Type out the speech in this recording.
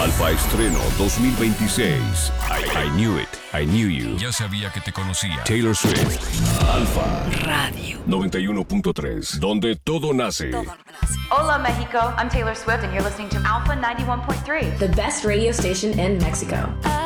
Alfa Estreno 2026. I knew it. I knew you. Ya sabía que te conocía. Taylor Swift. Alfa Radio 91.3. Donde todo nace. Hola, Mexico. I'm Taylor Swift, and you're listening to Alpha 91.3. The best radio station in Mexico.